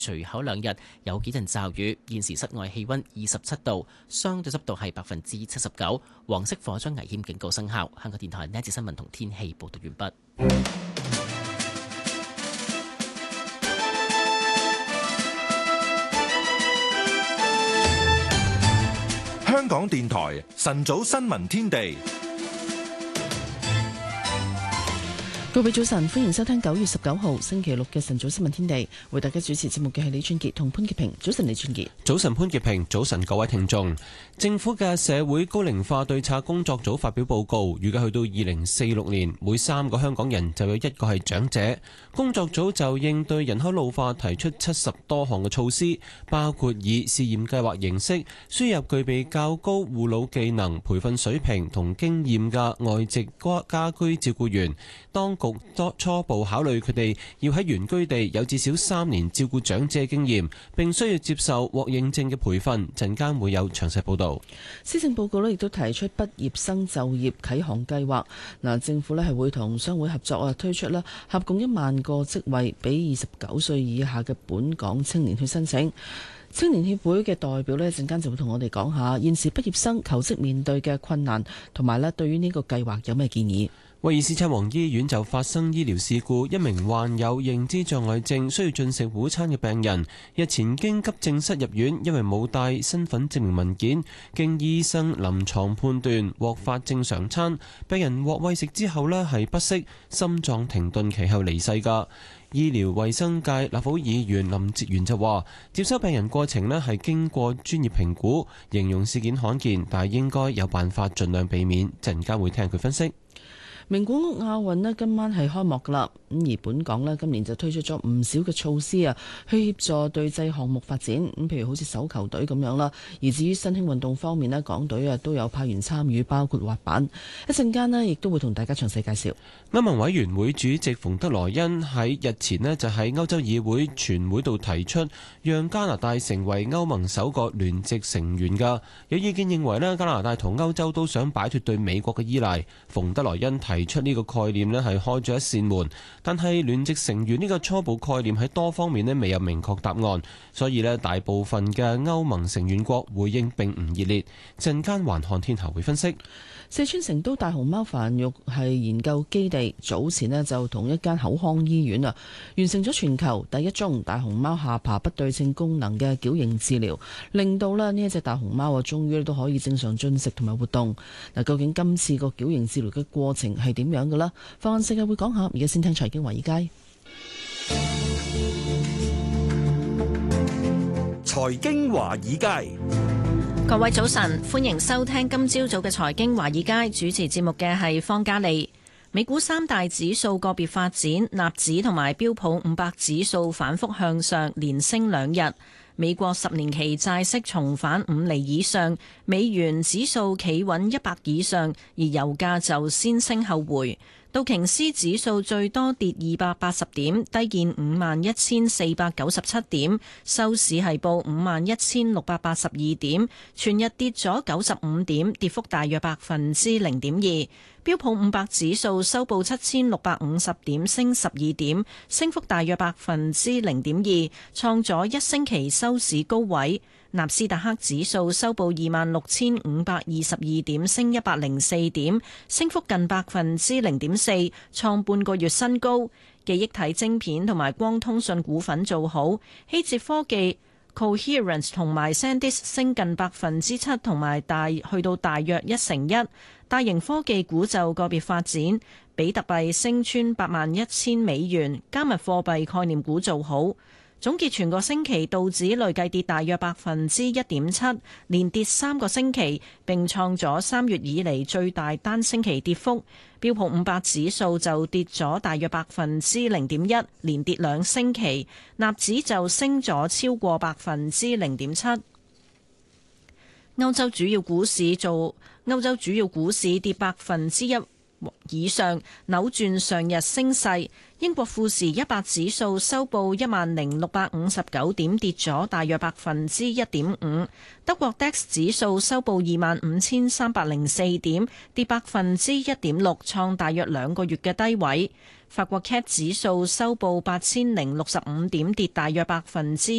隨後兩日有幾陣驟雨。現時室外氣溫27度，相對濕度係79%。黃色火災危險警告生效。香港電台呢一節新聞同天氣報道完畢。 香港電台晨早新聞天地。 各位早晨，歡迎收聽9月19號星期六嘅晨早新聞天地。為大家主持節目嘅係李俊傑同潘潔平。早晨，李俊傑。 早晨，潘潔平。早晨，各位聽眾。政府嘅社會高齡化對策工作組發表報告，預計去到2046年，每3個香港人就有1個係長者。工作組就應對人口老化提出70多項嘅措施，包括以試驗計劃形式輸入具備較高護老技能、培訓水平同經驗嘅外籍家居照顧員。當局初步考慮佢哋要喺原居地有至少3年照顧長者嘅經驗，並需要接受獲認證嘅培訓。陣間會有詳細報導。 施政報告亦都提出畢業生就業啟航計劃。政府係會同商會合作推出合共1萬個職位，俾29歲以下嘅本港青年去申請。青年協會嘅代表陣間就會同我哋講下現時畢業生求職面對嘅困難，同埋對於呢個計劃有咩建議。 威爾斯親王醫院就發生醫療事故，一名患有認知障礙症需要進食午餐嘅病人，日前經急症室入院，因為冇帶身份證明文件，經醫生臨床判斷獲發正常餐。病人獲餵食之後係不適，心臟停頓，其後離世㗎。醫療衛生界立法會議員林哲玄就話，接收病人過程係經過專業評估，形容事件罕見，但係應該有辦法盡量避免。陣間會聽佢分析。 名古屋亞運今晚係開幕噶啦，而本港今年就推出咗唔少嘅措施去協助隊際項目發展，譬如好似手球隊咁樣啦。而至於新興運動方面港隊都有派員參與，包括滑板。一陣間亦都會同大家詳細介紹。 歐盟委員會主席馮德萊恩喺日前就喺歐洲議會全會度提出，讓加拿大成為歐盟首個聯席成員噶。有意見認為加拿大同歐洲都想擺脫對美國嘅依賴。馮德萊恩提出呢個概念係開咗一扇門，但係聯席成員呢個初步概念喺多方面未有明確答案，所以大部分嘅歐盟成員國回應並唔熱烈。陣間環看天下會分析。 四川成都大熊貓繁育係研究基地早前就同一間口腔醫院完成咗全球第一宗大熊貓下巴不對稱功能嘅矯形治療，令到呢一隻大熊貓終於都可以正常進食同埋活動。究竟今次個矯形治療嘅過程係點樣嘅呢？放眼世界會講下，而家先聽財經華爾街。 財經華爾街。 各位早晨，歡迎收聽今朝早嘅財經華爾街，主持節目嘅係方嘉利。美股三大指數個別發展，納指同埋標普500指數反覆向上，連升2日。美國10年期債息重返5厘以上，美元指數企穩100以上，而油價就先升後回。道瓊斯指數最多跌280點，低見51,497點，收市係報51,682點，全日跌咗95點，跌幅大約0.2%。標普500指數收報7,650點，升12點，升幅大約0.2%，創咗一星期收市高位。納斯達克指數收報26,522點，升104點，升幅近0.4%，創半個月新高。記憶體晶片同埋光通訊股份做好，希捷科技、Coherence 同埋 SanDisk 升近7%，同埋去到大約1%。大型科技股就個別發展，比特幣升穿81,000美元，加密貨幣概念股做好。總結全個星期，道指累計跌大約1.7%，連跌3個星期，並創咗3月以嚟最大單星期跌幅。標普500指數就跌咗大約0.1%，連跌2星期。納指就升咗超過0.7%。歐洲主要股市跌1%以上，扭轉上日升勢。英國富時100指數收報10,659點，跌咗大約1.5%。德國 DAX 指數收報25,304點，跌1.6%，創大約2個月嘅低位。 法國 CAC 指數收報8065點，跌大約1%。